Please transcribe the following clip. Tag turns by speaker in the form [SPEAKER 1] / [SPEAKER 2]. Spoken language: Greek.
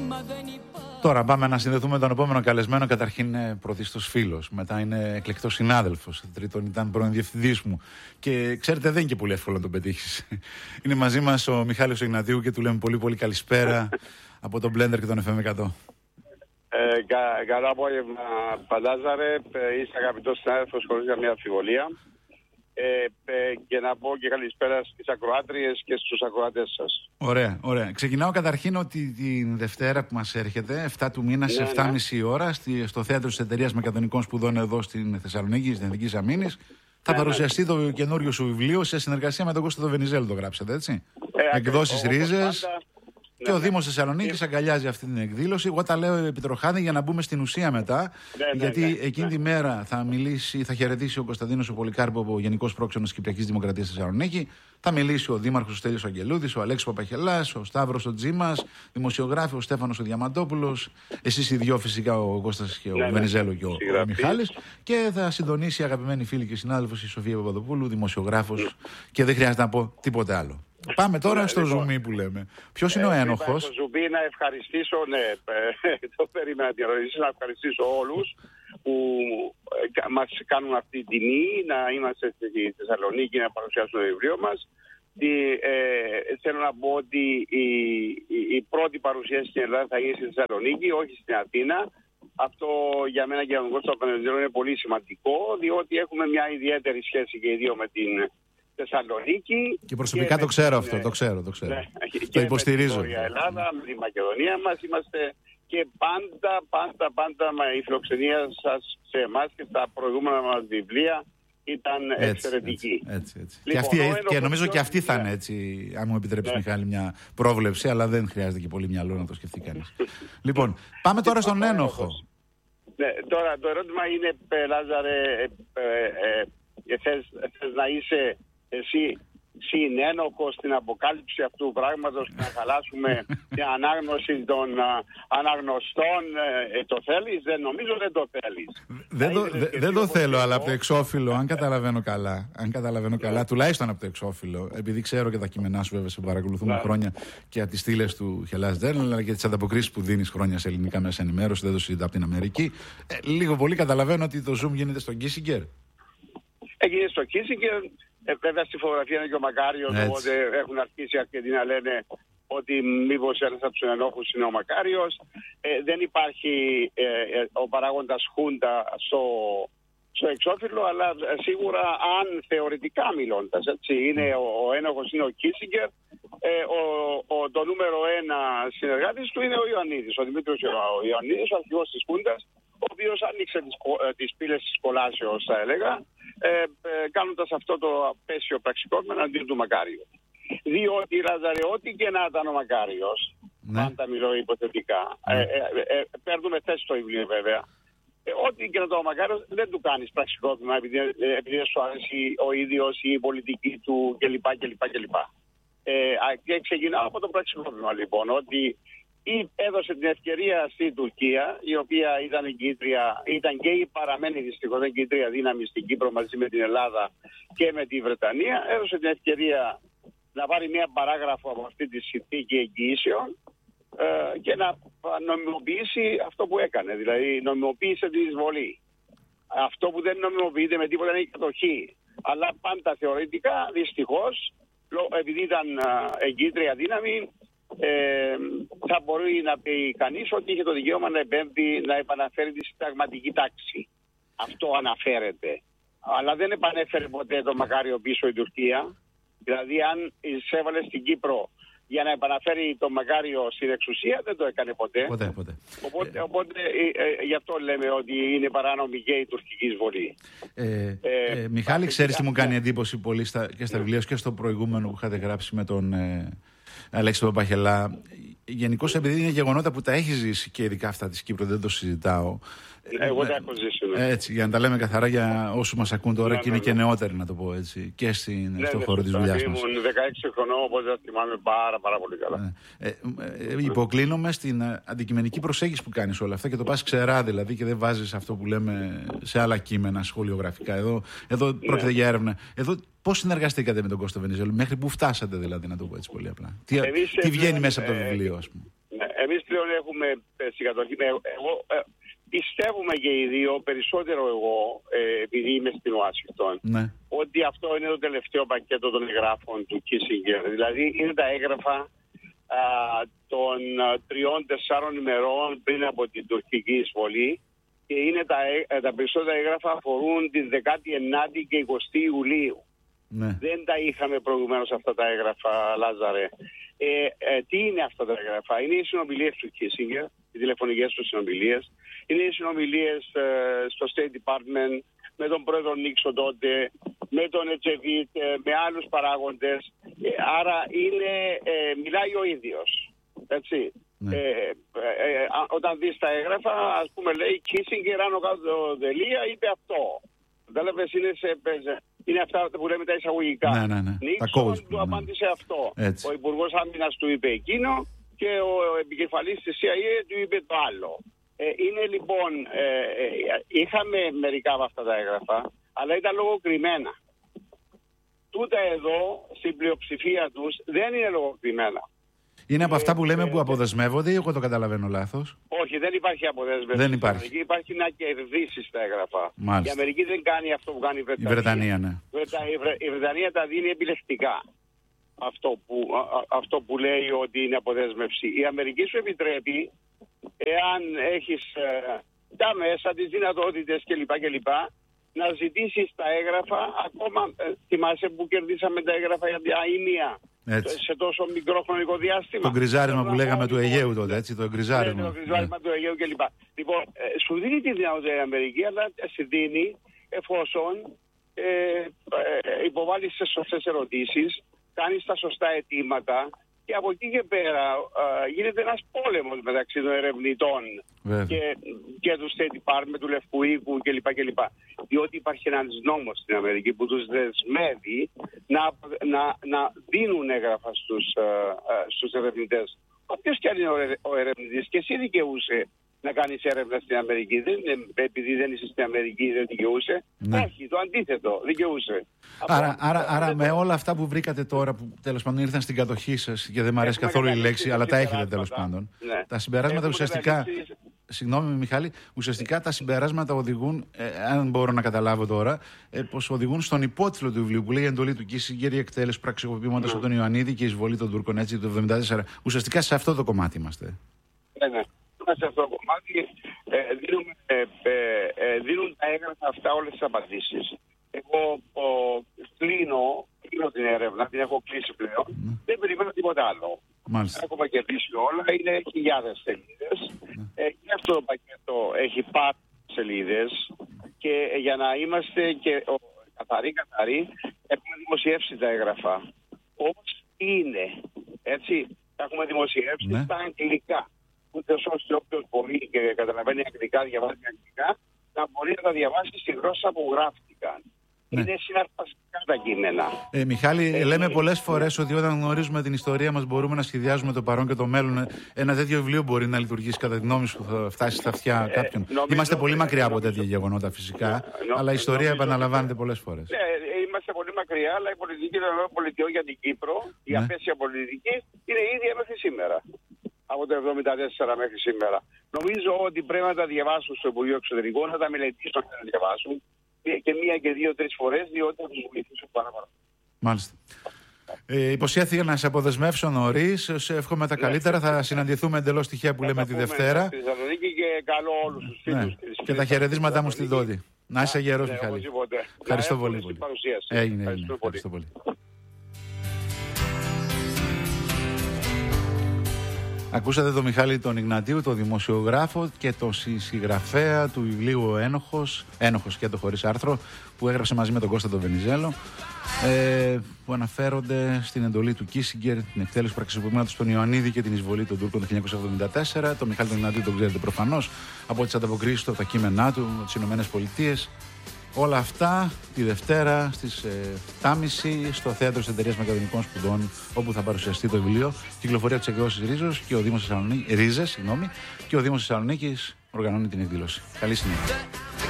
[SPEAKER 1] Τώρα πάμε να συνδεθούμε με τον επόμενο καλεσμένο. Καταρχήν είναι πρωτίστως φίλος, μετά είναι εκλεκτός συνάδελφος, τρίτον ήταν πρώην διευθυντής μου. Και ξέρετε, δεν είναι και πολύ εύκολο να τον πετύχεις. Είναι μαζί μας ο Μιχάλης Ιγνατίου και του λέμε πολύ πολύ καλησπέρα από τον Blender και τον FM 100.
[SPEAKER 2] Καλό απόγευμα, Παλάζαρε. Είσαι αγαπητός συνάδελφος χωρίς καμία αμφιβολία. Και να πω και καλησπέρα στις ακροάτριες και στους ακροατές σας.
[SPEAKER 1] Ωραία, ωραία. Ξεκινάω καταρχήν ότι την Δευτέρα που μας έρχεται, 7 του μήνα, σε 7.30 ώρα, στο θέατρο της Εταιρείας Μακεδονικών Σπουδών εδώ στην Θεσσαλονίκη, στην Εθνικής Αμήνης, θα παρουσιαστεί το καινούριο σου βιβλίο σε συνεργασία με τον Κώστα τον Βενιζέλο, το γράψατε, έτσι. Εκδόσεις Ρίζες. Και ο Δήμος Θεσσαλονίκης αγκαλιάζει αυτή την εκδήλωση. Εγώ τα λέω επιτροχάδι για να μπούμε στην ουσία μετά. Γιατί εκείνη τη μέρα θα χαιρετήσει ο Κωνσταντίνος ο Πολυκάρπο, ο Γενικός Πρόξενος της Κυπριακής Δημοκρατίας Θεσσαλονίκη. Θα μιλήσει ο Δήμαρχος ο Στέλιος Αγγελούδης, ο Αλέξης Παπαχελάς, ο Σταύρος ο Τζίμας, δημοσιογράφος ο Στέφανος ο Διαμαντόπουλος. Εσείς οι δυο φυσικά, ο Κώστας και ο Βενιζέλο και ο Μιχάλης. Και θα συντονίσει η αγαπημένη φίλη και συνάδελφος η Σοφία Παπαδοπούλου, δημοσιογράφος. Και δεν χρειάζεται να πω τίποτε άλλο. Πάμε τώρα στο ζουμί που λέμε. Ποιος είναι ο ένοχος?
[SPEAKER 2] Στο ζουμί να ευχαριστήσω, το περίμενα την ερώτηση, να ευχαριστήσω όλους που μας κάνουν αυτή την τιμή να είμαστε στη Θεσσαλονίκη να παρουσιάσουμε το βιβλίο μας. Θέλω να πω ότι η πρώτη παρουσίαση στην Ελλάδα θα γίνει στη Θεσσαλονίκη, όχι στην Αθήνα. Αυτό για μένα και για τον Κώστα Πενεζέλο είναι πολύ σημαντικό, διότι έχουμε μια ιδιαίτερη σχέση και οι δύο με την Θεσσαλονίκη.
[SPEAKER 1] Και προσωπικά το ξέρω αυτό, το ξέρω. Το υποστηρίζω.
[SPEAKER 2] Με την Ελλάδα, με τη Μακεδονία μας είμαστε και πάντα η φιλοξενία σας σε εμάς και στα προηγούμενα μας βιβλία ήταν εξαιρετική.
[SPEAKER 1] Έτσι. Λοιπόν, και νομίζω και αυτή θα είναι έτσι, αν μου επιτρέψει Μιχάλη, μια πρόβλεψη, αλλά δεν χρειάζεται και πολύ μυαλό να το σκεφτεί κανείς. Λοιπόν, πάμε τώρα στον ένοχο.
[SPEAKER 2] Τώρα το ερώτημα είναι, Λάζαρε, θες να είσαι εσύ συνένοχος στην αποκάλυψη αυτού του πράγματος και να χαλάσουμε την ανάγνωση των αναγνωστών? Το θέλεις? Δεν νομίζω δεν το θέλεις.
[SPEAKER 1] Δεν το θέλω, αλλά από το εξώφυλλο, αν καταλαβαίνω καλά, τουλάχιστον από το εξώφυλλο, επειδή ξέρω και τα κείμενά σου βέβαια σε παρακολουθούμε χρόνια και από τις στήλες του Hellas Journal, αλλά και τις ανταποκρίσεις που δίνεις χρόνια σε ελληνικά μέσα ενημέρωση, δεν το συζητάω από την Αμερική. Λίγο πολύ καταλαβαίνω ότι το Zoom γίνεται στον Κίσιγκερ.
[SPEAKER 2] Έγινε στο Κίσιγκερ. Βέβαια στη φωτογραφία είναι και ο Μακάριος, οπότε έχουν αρχίσει αρκετοί να λένε ότι μήπως ένας από τους ενόχους είναι ο Μακάριος. Δεν υπάρχει ο παράγοντας Χούντα στο εξώφυλλο, αλλά σίγουρα αν θεωρητικά μιλώντας, έτσι, είναι ο ένοχος είναι ο Κίσιγκερ, το νούμερο 1 συνεργάτης του είναι ο Ιωαννίδης, ο Δημήτρης Ιωαννίδης, ο αρχηγός της Χούντας, ο οποίος άνοιξε τις πύλες της κολάσεως, θα έλεγα, κάνοντας αυτό το απέσιο πραξικόπημα αντίον του Μακάριου. Διότι, Λάζαρε, ό,τι και να ήταν ο Μακάριος, πάντα μιλώ υποθετικά, παίρνουμε θέση στο βιβλίο βέβαια, ό,τι και να ήταν ο Μακάριος δεν του κάνεις πραξικόπημα επειδή σου αρέσει ο ίδιος ή η πολιτική του κλπ. Και ξεκινάω από το πραξικόπημα λοιπόν, ότι έδωσε την ευκαιρία στην Τουρκία, η οποία ήταν και η παραμένει δυστυχώς εγκύτρια δύναμη στην Κύπρο μαζί με την Ελλάδα και με τη Βρετανία, έδωσε την ευκαιρία να πάρει μια παράγραφο από αυτή τη συνθήκη εγγυήσεων και να νομιμοποιήσει αυτό που έκανε, δηλαδή νομιμοποίησε την εισβολή. Αυτό που δεν νομιμοποιείται με τίποτα είναι η κατοχή. Αλλά πάντα θεωρητικά, δυστυχώς, επειδή ήταν εγκύτρια δύναμη, θα μπορεί να πει κανείς ότι είχε το δικαίωμα να επαναφέρει τη συνταγματική τάξη. Αυτό αναφέρεται. Αλλά δεν επανέφερε ποτέ το Μακάριο πίσω η Τουρκία. Δηλαδή αν εισέβαλε στην Κύπρο για να επαναφέρει το Μακάριο στην εξουσία, δεν το έκανε ποτέ. Οπότε γι' αυτό λέμε ότι είναι παράνομη και η τουρκική εισβολή.
[SPEAKER 1] Μιχάλη, ξέρεις τι μου κάνει εντύπωση πολύ και στα βιβλία και στο προηγούμενο που είχατε γράψει με τον Αλέξη Παπαχελά. Γενικώς, επειδή είναι γεγονότα που τα έχει ζήσει και ειδικά αυτά της Κύπρου, δεν το συζητάω.
[SPEAKER 2] Εγώ τα έχω ζήσει.
[SPEAKER 1] Έτσι, για να τα λέμε καθαρά για όσους μας ακούν τώρα και είναι και νεότεροι, να το πω έτσι, και στον χώρο της δουλειάς μας.
[SPEAKER 2] Ήμουν 16 χρονών, οπότε θα θυμάμαι πάρα πολύ καλά.
[SPEAKER 1] Υποκλίνομαι στην αντικειμενική προσέγγιση που κάνεις όλα αυτά και το πας ξερά δηλαδή και δεν βάζεις αυτό που λέμε σε άλλα κείμενα, σχολιογραφικά. Εδώ πρόκειται για έρευνα. Εδώ πώς συνεργαστήκατε με τον Κώστα Βενιζέλο, μέχρι που φτάσατε δηλαδή, να το πω έτσι πολύ απλά? Τι βγαίνει μέσα από το βιβλίο, ας πούμε?
[SPEAKER 2] Εμείς πλέον έχουμε στην κατοχή. Εγώ πιστεύουμε και οι δύο, περισσότερο εγώ, επειδή είμαι στην Ουάσιγκτον, ότι αυτό είναι το τελευταίο πακέτο των εγγράφων του Κίσινγκερ. Δηλαδή είναι τα έγγραφα των 3-4 ημερών πριν από την τουρκική εισβολή και είναι τα περισσότερα έγγραφα αφορούν την 19η και 20η Ιουλίου. Δεν τα είχαμε προηγουμένως αυτά τα έγγραφα, Λάζαρε. Τι είναι αυτά τα έγγραφα? Είναι οι συνομιλίες του Κίσινγκερ, οι τηλεφωνικές του συνομιλίες, είναι οι συνομιλίες στο State Department με τον πρόεδρο Νίξον τότε, με τον Ετζεβίτ, με άλλους παράγοντες. Άρα μιλάει ο ίδιος. Έτσι. Όταν δεις τα έγγραφα, ας πούμε, λέει Κίσινγκερ, άνω κάτω τελεία, είπε αυτό. Κατάλαβες, είναι αυτά που λέμε τα εισαγωγικά. Νίξον του απάντησε αυτό. Ο Υπουργός Άμυνας του είπε εκείνο και ο επικεφαλής της CIA του είπε το άλλο. Είναι λοιπόν, είχαμε μερικά από αυτά τα έγγραφα, αλλά ήταν λογοκριμμένα. Τούτα εδώ, στην πλειοψηφία τους, δεν είναι λογοκριμμένα.
[SPEAKER 1] Είναι από αυτά που λέμε που αποδεσμεύονται ή εγώ το καταλαβαίνω λάθος?
[SPEAKER 2] Όχι, δεν υπάρχει αποδέσμευση.
[SPEAKER 1] Δεν υπάρχει.
[SPEAKER 2] Υπάρχει να κερδίσει τα έγγραφα.
[SPEAKER 1] Μάλιστα.
[SPEAKER 2] Η Αμερική δεν κάνει αυτό που κάνει η Βρετανία.
[SPEAKER 1] Η Βρετανία, ναι.
[SPEAKER 2] Η Βρετανία τα δίνει επιλεκτικά. Αυτό που λέει ότι είναι αποδέσμευση. Η Αμερική σου επιτρέπει, εάν έχεις τα μέσα, τις δυνατότητες κλπ. Να ζητήσεις τα έγγραφα, ακόμα θυμάσαι που κερδίσαμε τα έγγραφα για την αημία σε τόσο μικρό χρονικό διάστημα.
[SPEAKER 1] Το γκριζάρισμα που λέγαμε του Αιγαίου τότε, έτσι, το γκριζάρισμα.
[SPEAKER 2] Το γκριζάρισμα του Αιγαίου κλπ. Λοιπόν, σου δίνει τη δυνατότητα η Αμερική, αλλά σε δίνει εφόσον υποβάλλεις τις σωστές ερωτήσεις, κάνεις τα σωστά αιτήματα και από εκεί και πέρα γίνεται ένας πόλεμος μεταξύ των ερευνητών και του State Department, του Λευκού Οίκου κλπ. Διότι υπάρχει ένας νόμος στην Αμερική που τους δεσμεύει να δίνουν έγγραφα στους ερευνητές. Όποιος κι αν είναι ο ερευνητής, και εσύ δικαιούσε να κάνεις έρευνα στην Αμερική. Δεν είναι επειδή δεν είσαι στην Αμερική δεν δικαιούσε. Όχι, το αντίθετο, δικαιούσε.
[SPEAKER 1] Άρα με όλα αυτά που βρήκατε τώρα, που τέλος πάντων ήρθαν στην κατοχή σας και δεν μου αρέσει καθόλου η λέξη, αλλά τα έχετε τέλος πάντων. Τα συμπεράσματα ουσιαστικά. Συγγνώμη, Μιχάλη, ουσιαστικά τα συμπεράσματα οδηγούν, αν μπορώ να καταλάβω τώρα, πως οδηγούν στον υπότιτλο του βιβλίου που λέει «Εντολή του Κίσινγκερ, η εκτέλεση πραξικοπήματος από τον Ιωαννίδη και η εισβολή των Τούρκων», έτσι, το 1974. Ουσιαστικά σε αυτό το κομμάτι είμαστε.
[SPEAKER 2] Ναι. Σε αυτό το κομμάτι δίνουν τα έγγραφα αυτά όλες τις απαντήσεις. Εγώ κλείνω την έρευνα, την έχω κλείσει πλέον. Δεν περιμένω τίποτα άλλο. Έχουμε κερδίσει όλα, είναι χιλιάδες σελίδες. Και αυτό το πακέτο έχει πάρα σελίδες και για να είμαστε και καθαροί, έχουμε δημοσιεύσει τα έγγραφα. Όπως είναι, έτσι, τα έχουμε δημοσιεύσει στα αγγλικά. Ούτε ώστε όποιος μπορεί και καταλαβαίνει αγγλικά, διαβάζει αγγλικά, να μπορεί να τα διαβάσει στη γλώσσα που γράφτηκαν. Είναι συναρπαστικά τα κείμενα.
[SPEAKER 1] Μιχάλη, λέμε πολλές φορές ότι όταν γνωρίζουμε την ιστορία μας μπορούμε να σχεδιάζουμε το παρόν και το μέλλον. Ένα τέτοιο βιβλίο μπορεί να λειτουργήσει κατά τη γνώμη σου, θα φτάσει στα αυτιά κάποιον. Είμαστε πολύ μακριά από τέτοια γεγονότα φυσικά, αλλά η ιστορία επαναλαμβάνεται πολλές φορές.
[SPEAKER 2] Είμαστε πολύ μακριά, αλλά η πολιτική των ΗΠΑ για την Κύπρο, η απέσια πολιτική, είναι ίδια μέχρι σήμερα. Από το 1974 μέχρι σήμερα. Νομίζω ότι πρέπει να τα διαβάσουν στο Υπουργείο Εξωτερικών, να τα μελετήσουν και να τα διαβάσουν και μία και δύο-τρεις φορές, διότι θα τους βοηθήσουν πάρα πολύ.
[SPEAKER 1] Μάλιστα. Υποσχέθηκα να σε αποδεσμεύσω νωρίς. Σε εύχομαι τα καλύτερα. Θα συναντηθούμε εντελώς τυχαία που λέμε τη Δευτέρα.
[SPEAKER 2] Στη Θεσσαλονίκη και καλό όλους τους φίλους.
[SPEAKER 1] Και τα χαιρετίσματά μου στην Δότη. Να είσαι γερός, Μιχάλη. Ευχαριστώ πολύ. Έγινε. Ευχαριστώ πολύ. Ακούσατε τον Μιχάλη τον Ιγνατίου, τον δημοσιογράφο και τον συγγραφέα του βιβλίου Ένοχος και το χωρίς άρθρο, που έγραψε μαζί με τον Κώστα τον Βενιζέλο, που αναφέρονται στην εντολή του Κίσινγκερ, την εκτέλεση πραξικοπήματος στον Ιωαννίδη και την εισβολή των Τούρκων το 1974. Τον Μιχάλη τον Ιγνατίου τον ξέρετε προφανώς από τις ανταποκρίσεις του, από τα κείμενά του, από τις Ηνωμένες Πολιτείες. Όλα αυτά τη Δευτέρα στις 7.30 στο Θέατρο της Εταιρείας Μακεδονικών Σπουδών, όπου θα παρουσιαστεί το βιβλίο. Κυκλοφορία της εκδόσης Ρίζες και ο Δήμος Θεσσαλονίκης οργανώνει την εκδήλωση. Καλή συνέχεια.